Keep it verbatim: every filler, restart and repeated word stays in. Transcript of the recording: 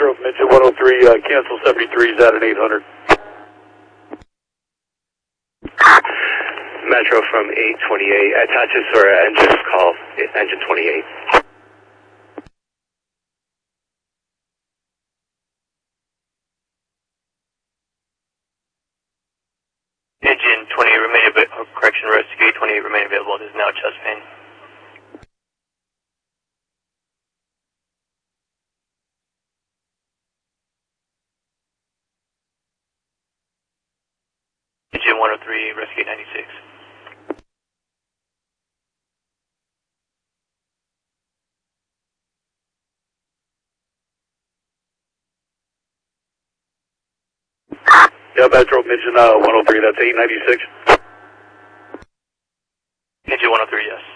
Metro, Midget one oh three, uh, cancel seventy-three is at an eight hundred. Metro from eight twenty-eight, attaches for engine call, engine twenty-eight. Engine twenty-eight remain available, correction, rescue twenty-eight remain available, it is now chest pain. Engine one oh three, rescue ninety-six. Yeah, Metro, Midget uh, one oh three, that's eight ninety-six. Engine one oh three, yes.